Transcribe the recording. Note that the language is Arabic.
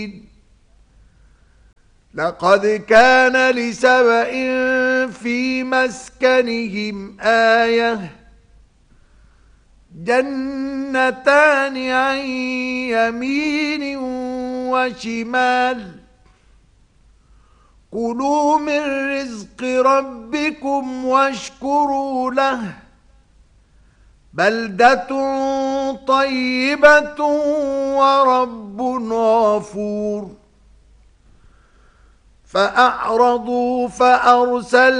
لقد كان لسبإ في مسكنهم آية جنتان عن يمين وشمال كلوا من رزق ربكم واشكروا له بلدة طيبة ورب غفور فأعرضوا فأرسلنا